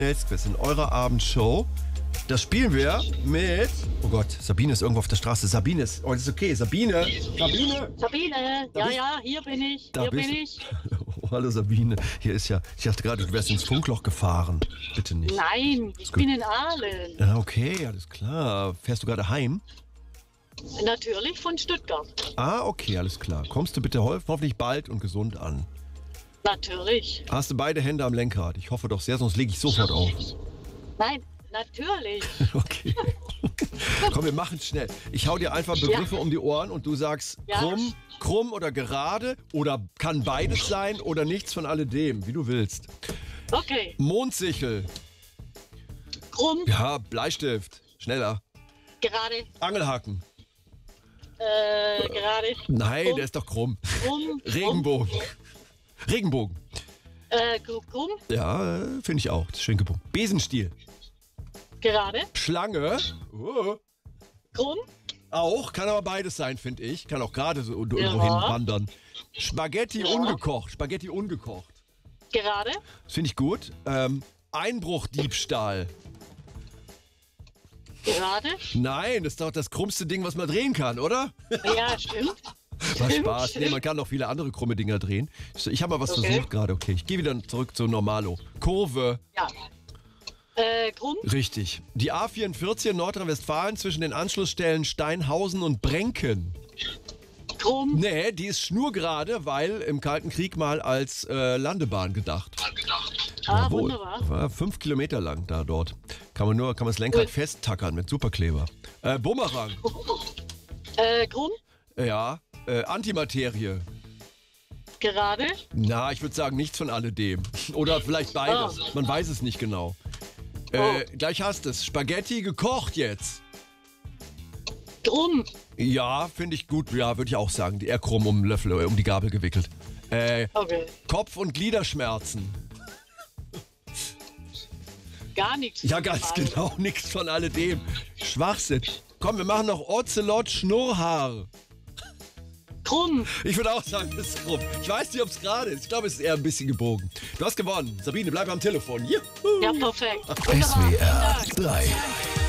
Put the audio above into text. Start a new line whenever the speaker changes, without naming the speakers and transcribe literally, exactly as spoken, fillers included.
Schnellstquiz in eurer Abendshow. Das spielen wir mit... Oh Gott, Sabine ist irgendwo auf der Straße. Sabine ist... Oh, das ist okay. Sabine. Sabine.
Sabine.
Da
Ja,
bist-
ja, hier bin ich.
Da
Hier
bist
bin
du.
ich.
Oh, hallo Sabine. Hier ist ja... Ich dachte gerade, du wärst ins Funkloch gefahren. Bitte nicht.
Nein, ich
gut.
bin in Aalen.
Ah, okay, alles klar. Fährst du gerade heim?
Natürlich von Stuttgart.
Ah, okay, alles klar. Kommst du bitte ho hoffentlich bald und gesund an.
Natürlich.
Hast du beide Hände am Lenkrad? Ich hoffe doch sehr, sonst lege ich sofort auf.
Nein, natürlich.
Okay. Komm, wir machen es schnell. Ich hau dir einfach Begriffe
Ja.
um die Ohren und du sagst
Ja.
krumm, krumm oder gerade oder kann beides sein oder nichts von alledem, wie du willst.
Okay.
Mondsichel.
Krumm,
Ja, Bleistift. Schneller.
gerade,
Angelhaken.
äh, gerade,
Nein,
Krumm.
der ist doch krumm.
krumm,
Regenbogen. Regenbogen.
äh, krumm, krumm,
Ja, äh, finde ich auch. Das ist schön gebogen. Besenstiel.
gerade,
Schlange. Oh.
krumm,
Auch, kann aber beides sein, finde ich. Kann auch gerade so irgendwo
Ja.
hin wandern. Spaghetti
Ja.
ungekocht. Spaghetti ungekocht.
gerade,
Das finde ich gut. Ähm, Einbruchdiebstahl.
gerade.
Nein, das ist doch das krummste Ding, was man drehen kann, oder?
Ja, stimmt.
War
Stimmt,
Spaß. Nee,
stimmt.
man kann noch viele andere krumme Dinger drehen. Ich, ich habe mal was
Okay.
versucht gerade. Okay, ich gehe wieder zurück zu Normalo. Kurve.
Ja. Äh, krumm,
Richtig. Die A vierundvierzig in Nordrhein-Westfalen zwischen den Anschlussstellen Steinhausen und Brenken.
krumm,
Nee, die ist schnurgerade, weil im Kalten Krieg mal als äh, Landebahn gedacht.
ah,
Jawohl.
wunderbar.
War fünf Kilometer lang da dort. Kann man nur, kann man das Lenkrad
Cool.
festtackern mit Superkleber. Äh, Bumerang.
Äh, krumm,
Ja. Äh, Antimaterie.
gerade,
Na, ich würde sagen, nichts von alledem. Oder vielleicht beides.
Oh.
Man weiß es nicht genau. Äh,
Oh.
Gleich hast es. Spaghetti gekocht jetzt.
krumm,
Ja, finde ich gut. Ja, würde ich auch sagen. Eher krumm um den Löffel, äh, um die Gabel gewickelt. Äh,
okay.
Kopf- und Gliederschmerzen.
Gar nichts.
Ja, ganz
Also,
genau. Nichts von alledem. Schwachsinn. Komm, wir machen noch Ocelot Schnurrhaar.
Krumm,
Ich würde auch sagen, das ist krumm. Ich weiß nicht, ob es gerade ist. Ich glaube, es ist eher ein bisschen gebogen. Du hast gewonnen. Sabine, bleib am Telefon. Juhu.
ja, perfekt.
S W R
Wunderbar, vielen Dank.
drei.